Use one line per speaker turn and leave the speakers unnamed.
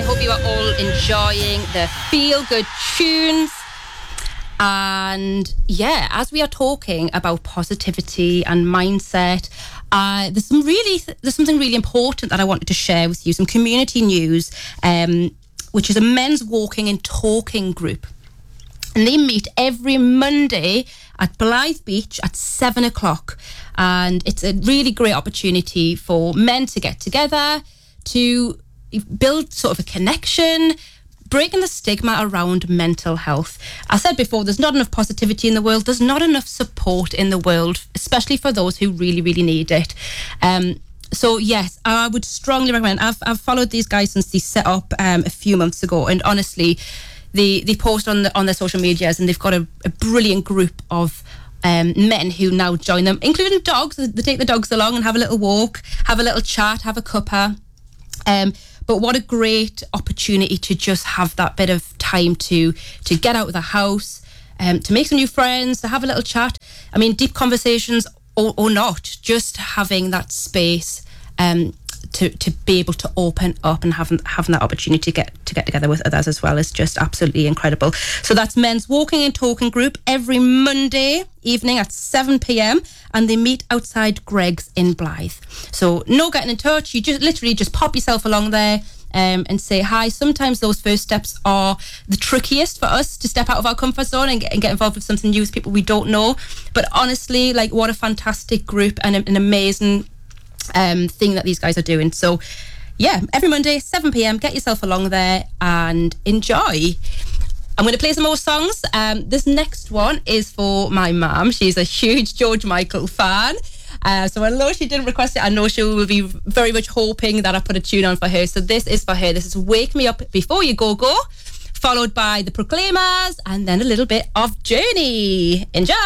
hope you are all enjoying the feel-good tunes. And yeah, as we are talking about positivity and mindset, there's something really important that I wanted to share with you. Some community news, which is a men's walking and talking group, and they meet every Monday at Blythe Beach at 7 o'clock. And it's a really great opportunity for men to get together, to build sort of a connection, breaking the stigma around mental health. I said before, there's not enough positivity in the world. There's not enough support in the world, especially for those who really, really need it. So yes, I would strongly recommend. I've followed these guys since they set up a few months ago, and honestly, they post on their social medias, and they've got a brilliant group of men who now join them, including dogs. They take the dogs along and have a little walk, have a little chat, have a cuppa. But what a great opportunity to just have that bit of time to get out of the house, to make some new friends, to have a little chat. I mean, deep conversations or not, just having that space to be able to open up and having that opportunity to get together with others as well is just absolutely incredible. So that's Men's Walking and Talking Group every Monday evening at 7 p.m. and they meet outside Greg's in Blythe. So no getting in touch, you just literally just pop yourself along there and say hi. Sometimes those first steps are the trickiest for us, to step out of our comfort zone and get involved with something new with people we don't know. But honestly, like, what a fantastic group and an amazing thing that these guys are doing. So yeah, every Monday 7 p.m, get yourself along there and enjoy. I'm going to play some more songs. This next one is for my mum. She's a huge George Michael fan, so although she didn't request it, I know she will be very much hoping that I put a tune on for her. So this is for her. This is Wake Me Up Before You Go Go, followed by the Proclaimers, and then a little bit of Journey. Enjoy.